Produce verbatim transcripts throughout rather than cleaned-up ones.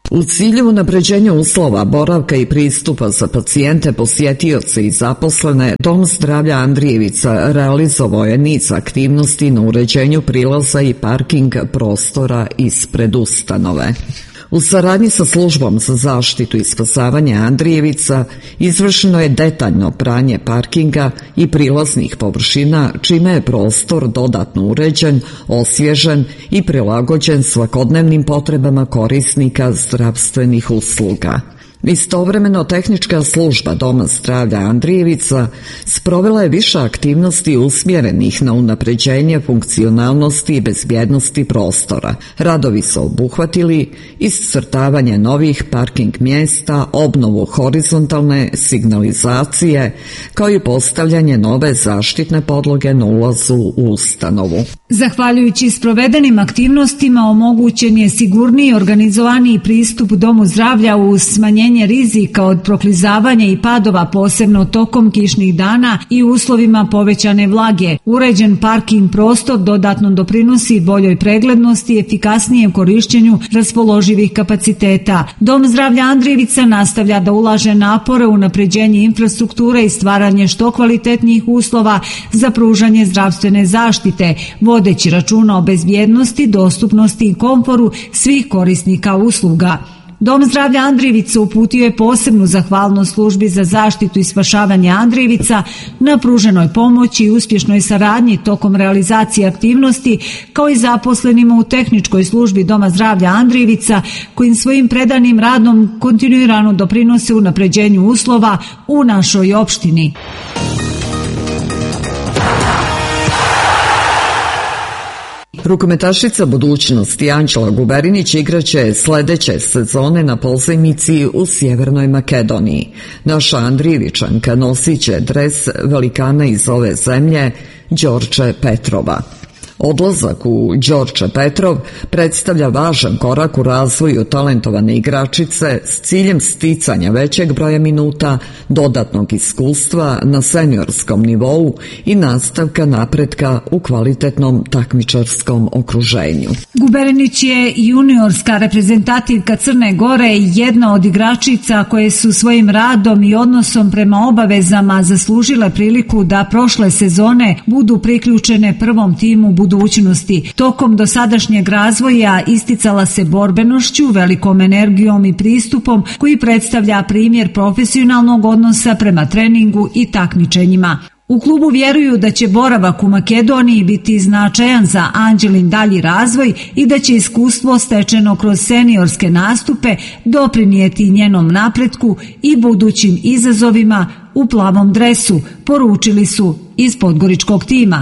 U cilju unapređenja uslova, boravka i pristupa za pacijente, posjetioce i zaposlene, Dom zdravlja Andrijevica realizovao je niz aktivnosti na uređenju prilaza i parking prostora ispred ustanove. U saradnji sa službom za zaštitu i spasavanje Andrijevica izvršeno je detaljno pranje parkinga i prilaznih površina, čime je prostor dodatno uređen, osvježen i prilagođen svakodnevnim potrebama korisnika zdravstvenih usluga. Istovremeno, tehnička služba Doma zdravlja Andrijevica sprovela je više aktivnosti usmjerenih na unapređenje funkcionalnosti i bezbjednosti prostora. Radovi su obuhvatili iscrtavanje novih parking mjesta, obnovu horizontalne signalizacije, kao i postavljanje nove zaštitne podloge na ulazu u ustanovu. Zahvaljujući sprovedenim aktivnostima omogućen je sigurniji i organizovaniji pristup Domu zdravlja uz smanjenje rizika od proklizavanja i padova, posebno tokom kišnih dana i uslovima povećane vlage. Uređen parking prostor dodatno doprinosi boljoj preglednosti i efikasnijem korišćenju raspoloživih kapaciteta. Dom zdravlja Andrijevica nastavlja da ulaže napore u unapređenje infrastrukture i stvaranje što kvalitetnijih uslova za pružanje zdravstvene zaštite, vodeći računa o bezbjednosti, dostupnosti i komforu svih korisnika usluga. Dom zdravlja Andrijevica uputio je posebnu zahvalnost službi za zaštitu i spašavanje Andrijevica na pruženoj pomoći i uspješnoj saradnji tokom realizacije aktivnosti, kao i zaposlenima u tehničkoj službi Doma zdravlja Andrijevica, kojim svojim predanim radom kontinuirano doprinose unapređenju uslova u našoj opštini. Rukometašica budućnosti Anđela Guberinić igraće sljedeće sezone na pozajmici u Sjevernoj Makedoniji. Naša Andrijevičanka nosit će dres velikana iz ove zemlje Đorđe Petrova. Odlazak u Đorđe Petrov predstavlja važan korak u razvoju talentovane igračice s ciljem sticanja većeg broja minuta, dodatnog iskustva na seniorskom nivou i nastavka napretka u kvalitetnom takmičarskom okruženju. Guberinić je juniorska reprezentativka Crne Gore i jedna od igračica koje su svojim radom i odnosom prema obavezama zaslužile priliku da prošle sezone budu priključene prvom timu budućnosti. Tokom dosadašnjeg razvoja isticala se borbenošću, velikom energijom i pristupom koji predstavlja primjer profesionalnog odnosa prema treningu i takmičenjima. U klubu vjeruju da će boravak u Makedoniji biti značajan za Anđelin dalji razvoj i da će iskustvo stečeno kroz seniorske nastupe doprinijeti njenom napretku i budućim izazovima u plavom dresu, poručili su iz podgoričkog tima.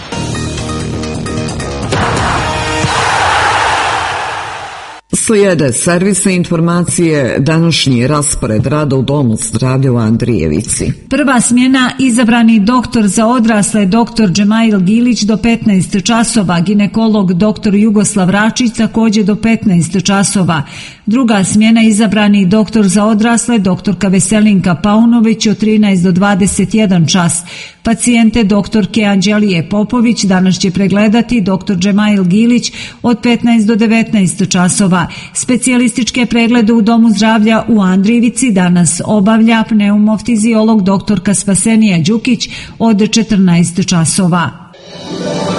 Slijede servisne informacije, današnji raspored rada u Domu zdravlja u Andrijevici. Prva smjena izabrani doktor za odrasle doktor Džemail Gilić do petnaest časova, ginekolog doktor Jugoslav Račić također do petnaest časova. Druga smjena izabrani doktor za odrasle doktorka Veselinka Paunović od trinaest do dvadeset jedan čas. Pacijente doktorke Anđelije Popović danas će pregledati doktor Džemail Gilić od petnaest do devetnaest časova. Specijalističke preglede u Domu zdravlja u Andrijevici danas obavlja pneumoftiziolog doktorka Spasenija Đukić od četrnaest časova.